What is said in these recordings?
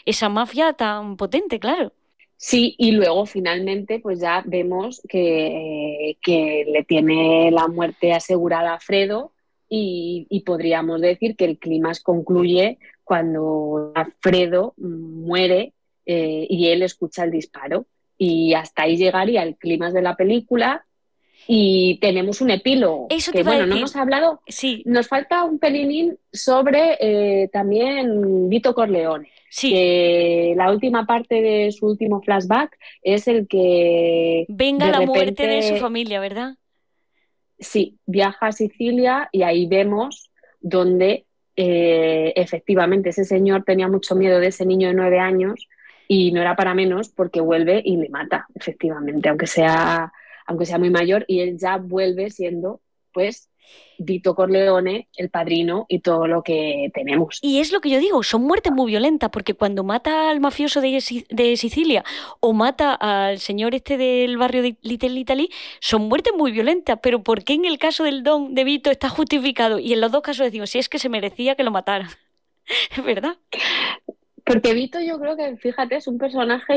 esa mafia tan potente, claro. Sí, y luego finalmente pues ya vemos que le tiene la muerte asegurada a Fredo y podríamos decir que el clímax concluye cuando Fredo muere y él escucha el disparo. Y hasta ahí llegaría el clímax de la película y tenemos un epílogo, Eso te que iba a bueno, no decir, hemos hablado, sí, nos falta un pelinín sobre también Vito Corleone, sí, que la última parte de su último flashback es el que venga de la muerte de su repente, familia, ¿verdad? sí, viaja a Sicilia y ahí vemos donde efectivamente ese señor tenía mucho miedo de ese niño de 9 años y no era para menos porque vuelve y le mata, efectivamente, aunque sea muy mayor y él ya vuelve siendo, pues, Vito Corleone, el padrino y todo lo que tenemos. Y es lo que yo digo, son muertes muy violentas, porque cuando mata al mafioso de Sicilia o mata al señor este del barrio de Little Italy, son muertes muy violentas, pero ¿por qué en el caso del Don de Vito está justificado? Y en los dos casos decimos, si es que se merecía que lo mataran, ¿es verdad? Porque Vito yo creo que, fíjate, es un personaje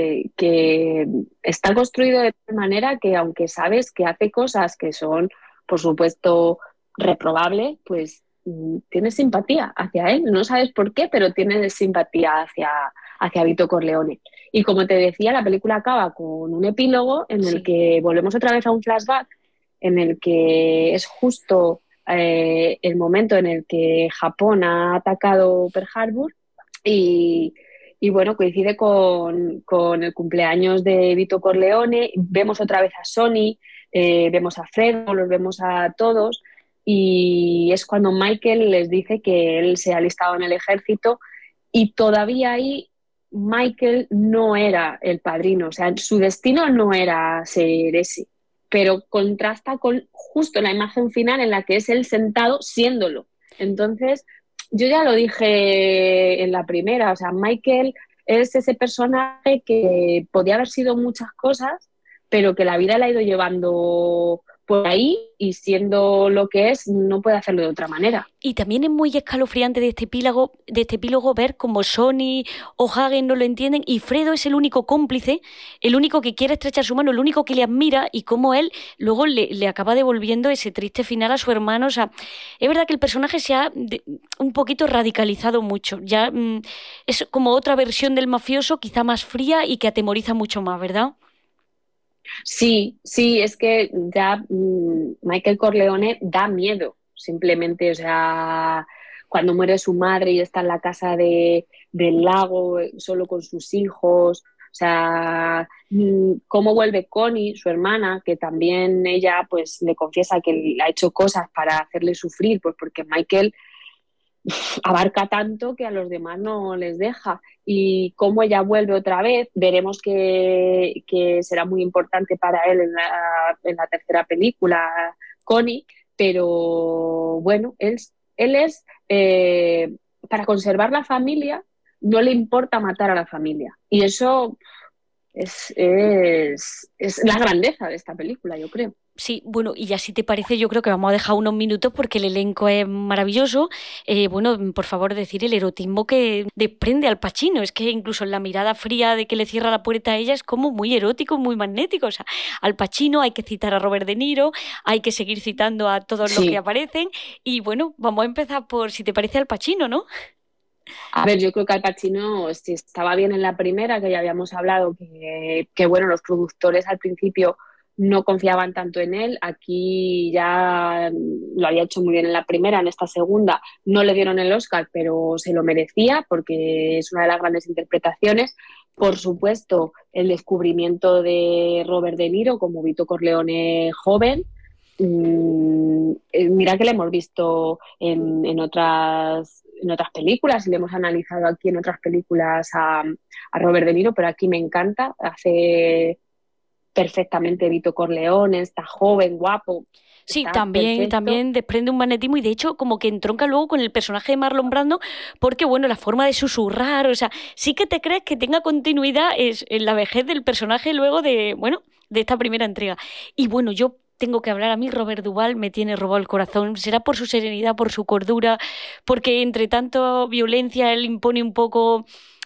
que está construido de tal manera que aunque sabes que hace cosas que son, por supuesto, reprobables, pues tienes simpatía hacia él. No sabes por qué, pero tienes simpatía hacia Vito Corleone. Y como te decía, la película acaba con un epílogo en el Sí. que volvemos otra vez a un flashback, en el que es justo el momento en el que Japón ha atacado Pearl Harbor y, y bueno, coincide con el cumpleaños de Vito Corleone. Vemos otra vez a Sony, vemos a Fredo, los vemos a todos. Y es cuando Michael les dice que él se ha alistado en el ejército. Y todavía ahí Michael no era el padrino, o sea, su destino no era ser ese. Pero contrasta con justo la imagen final en la que es él sentado siéndolo. Entonces, yo ya lo dije en la primera, o sea, Michael es ese personaje que podía haber sido muchas cosas, pero que la vida le ha ido llevando por ahí y siendo lo que es, no puede hacerlo de otra manera. Y también es muy escalofriante de este epílogo ver cómo Sony o Hagen no lo entienden y Fredo es el único cómplice, el único que quiere estrechar su mano, el único que le admira y cómo él luego le acaba devolviendo ese triste final a su hermano. O sea, es verdad que el personaje un poquito radicalizado mucho. Ya es como otra versión del mafioso, quizá más fría y que atemoriza mucho más, ¿verdad? Sí, sí, es que ya Michael Corleone da miedo, simplemente, o sea, cuando muere su madre y está en la casa del lago solo con sus hijos, o sea, cómo vuelve Connie, su hermana, que también ella pues le confiesa que le ha hecho cosas para hacerle sufrir, pues porque Michael abarca tanto que a los demás no les deja. Y cómo ella vuelve otra vez, veremos que será muy importante para él en la tercera película, Connie, pero bueno, él es, para conservar la familia, no le importa matar a la familia. Y eso es la grandeza de esta película, yo creo. Sí, bueno, y ya si te parece, yo creo que vamos a dejar unos minutos porque el elenco es maravilloso. Bueno, por favor, decir el erotismo que desprende Al Pacino. Es que incluso en la mirada fría de que le cierra la puerta a ella es como muy erótico, muy magnético. O sea, Al Pacino, hay que citar a Robert De Niro, hay que seguir citando a todos los que Sí. aparecen. Y bueno, vamos a empezar por si te parece Al Pacino, ¿no? A ver, yo creo que Al Pacino si estaba bien en la primera, que ya habíamos hablado, que bueno, los productores al principio no confiaban tanto en él. Aquí ya lo había hecho muy bien en la primera, en esta segunda no le dieron el Oscar, pero se lo merecía porque es una de las grandes interpretaciones. Por supuesto, el descubrimiento de Robert De Niro como Vito Corleone joven. Mira que le hemos visto en otras películas y le hemos analizado aquí en otras películas a Robert De Niro, pero aquí me encanta, hace perfectamente Vito Corleone, está joven, guapo, Sí, está también, perfecto. también desprende un magnetismo y de hecho como que entronca luego con el personaje de Marlon Brando porque bueno, la forma de susurrar, o sea, sí que te crees que tenga continuidad es en la vejez del personaje luego de, bueno, de esta primera entrega. Y bueno, yo tengo que hablar, a mí Robert Duvall me tiene robado el corazón, será por su serenidad, por su cordura, porque entre tanto violencia él impone un poco